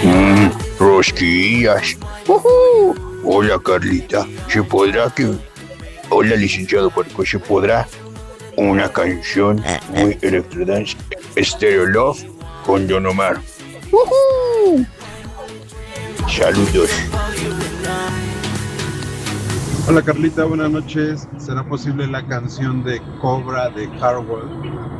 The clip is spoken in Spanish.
Rosquillas. Hola, Carlita. ¿Se podrá que... Hola, licenciado Puerco. ¿Se podrá una canción muy electrodance? Stereo Love con Don Omar. Saludos. Hola Carlita, buenas noches. ¿Será posible la canción de Cobra de Hardwell?